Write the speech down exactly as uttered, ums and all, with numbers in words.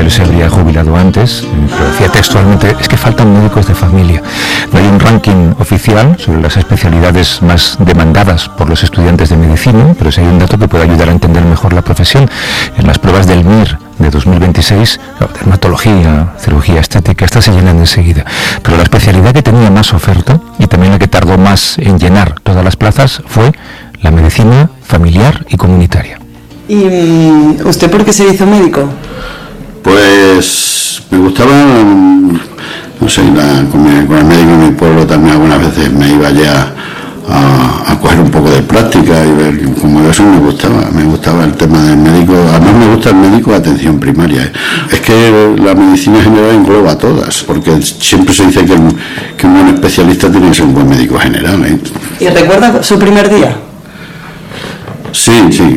él se habría jubilado antes, pero decía textualmente, es que faltan médicos de familia. No hay un ranking oficial sobre las especialidades más demandadas por los estudiantes de medicina, pero sí hay un dato que puede ayudar a entender mejor la profesión. En las pruebas del M I R de dos mil veintiséis, dermatología, cirugía estética, estas se llenan enseguida. Pero la especialidad que tenía más oferta y también la que tardó más en llenar todas las plazas fue la medicina familiar y comunitaria. ¿Y usted por qué se hizo médico? Pues me gustaba, no sé, la, con, mi, con el médico de mi pueblo también algunas veces me iba ya a, a coger un poco de práctica y ver, como eso me gustaba, me gustaba el tema del médico, además me gusta el médico de atención primaria. Es que la medicina general engloba a todas, porque siempre se dice que, que un buen especialista tiene que ser un buen médico general, ¿eh? ¿Y recuerda su primer día? Sí, sí.